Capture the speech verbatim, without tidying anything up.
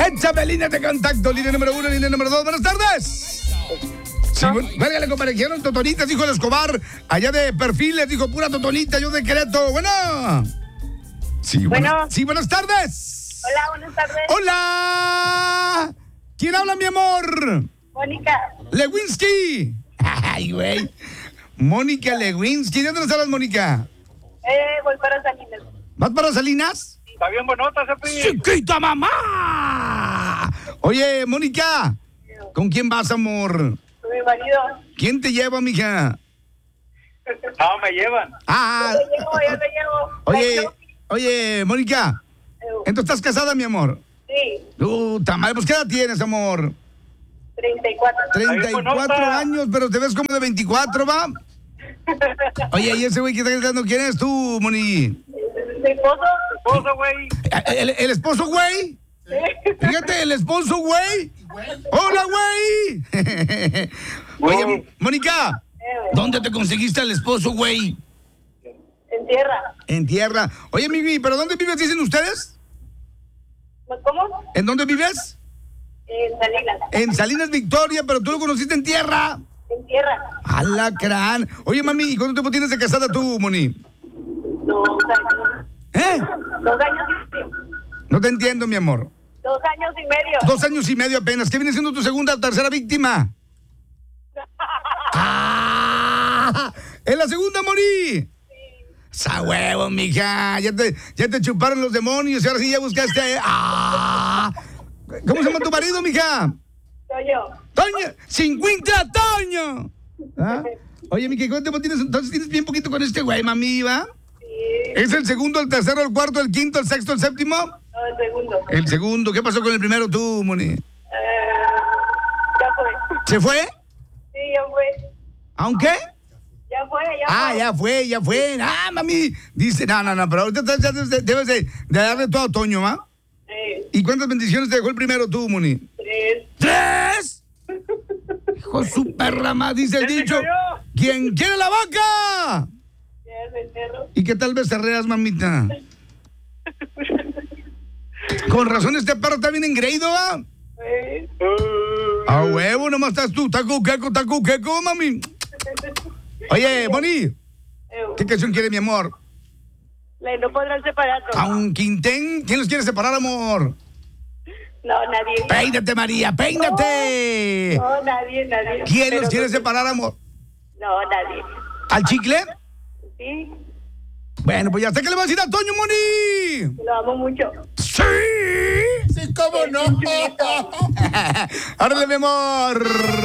Échame línea de contacto, línea número uno, línea número dos. Buenas tardes. Sí, bueno, válgale, compadre, dijeron totonitas, dijo el Escobar, allá de Perfiles, dijo pura totonita, yo de Querétaro. Bueno. Sí, bueno. Buenas, sí, buenas tardes. Hola, buenas tardes. Hola. ¿Quién habla, mi amor? Mónica. Lewinsky. Ay, güey. Mónica Lewinsky. ¿De dónde nos hablas, Mónica? Eh, voy para Salinas. ¿Vas para Salinas? Está bien bonota, Cepi. ¡Chiquita mamá! Oye, Mónica, ¿con quién vas, amor? Con mi marido. ¿Quién te lleva, mija? No, me llevan. Ah, Yo te llevo, yo te llevo. oye, oye, Mónica, ¿entonces estás casada, mi amor? Sí, Puta madre, pues ¿qué edad tienes, amor? treinta y cuatro. treinta y cuatro bonota. años, pero te ves como de veinticuatro, ¿va? Oye, ¿y ese güey que está gritando quién es tú, Moni? ¿Mi esposo? Esposo, güey. ¿El, el esposo, güey? Fíjate, el esposo, güey. ¡Hola, güey! Oye, Mónica, ¿dónde te conseguiste al esposo, güey? En tierra. En tierra. Oye, Mimi, ¿pero dónde vives, dicen ustedes? ¿Cómo? ¿En dónde vives? En Salinas. En Salinas, Victoria, pero tú lo conociste en tierra. En tierra. ¡Alacrán! Oye, mami, ¿y cuánto tiempo tienes de casada tú, Moni? Dos años. ¿Eh? Dos años y medio. No te entiendo, mi amor. Dos años y medio. Dos años y medio apenas. ¿Qué viene siendo tu segunda o tercera víctima? ¡Ah! ¿En la segunda morí? ¡Sa huevo, mija! Ya te, ya te chuparon los demonios y ahora sí ya buscaste... ¡Ah! ¿Cómo se llama tu marido, mija? Soy yo. ¡Toño! ¡cincuenta, Toño! ¿Ah? Oye, mija, ¿cuánto tiempo tienes? Entonces tienes bien poquito con este güey, mami, ¿va? Sí. ¿Es el segundo, el tercero, el cuarto, el quinto, el sexto, el séptimo? No, el segundo. El segundo. ¿Qué pasó con el primero tú, Moni? Eh, ya fue. ¿Se fue? Sí, ya fue. ¿Aunque? Ya fue, ya Ah, fue. ya fue, ya fue. Ah, mami. Dice, no, no, no, pero ahorita ya debes de, debes de, de darle todo a Toño, ¿va? Sí. ¿Y cuántas bendiciones te dejó el primero tú, Moni? Tres. ¡Tres! Hijo de su perra más, dice el dicho. ¿Quién quiere la vaca? Ya es el perro. ¿Y qué tal becerreas, mamita? Con razón este perro está bien engreído, ¿va? Sí. A huevo, nomás estás tú, taco, queco, taco, queco, mami. Oye, Moni, ¿qué canción quiere mi amor? Le- No podrán separarnos. A un quintén, ¿quién los quiere separar, amor? No, nadie. Peínate, María, peínate. No, nadie, nadie. ¿Quién Pero los quiere no- separar, amor? No, nadie. ¿Al chicle? Sí, Bueno, pues ya sé que le va a decir a Toño, Moni. lo amo mucho. ¡Sí! ¡Sí, cómo no! ¡Árale, mi amor!